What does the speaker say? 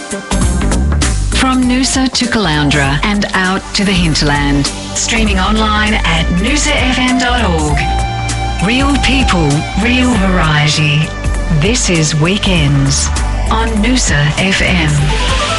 From Noosa to Caloundra and out to the hinterland. Streaming online at noosafm.org. Real people, real variety. This is Weekends on Noosa FM.